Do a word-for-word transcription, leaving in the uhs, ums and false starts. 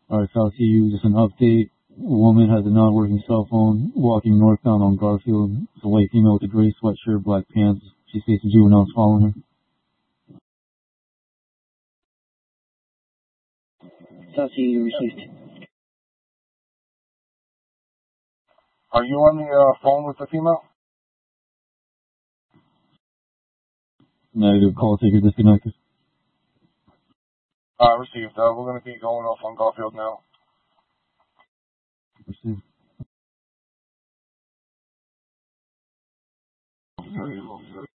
Alright, South C U, just an update. A woman has a non-working cell phone walking northbound on Garfield. It's a white female with a gray sweatshirt, black pants. She states the juvenile's following her. South C U received. Are you on the uh, phone with the female? Negative, call taker disconnected. Uh, received. Uh, we're going to be going off on Garfield now. Received. Very low, very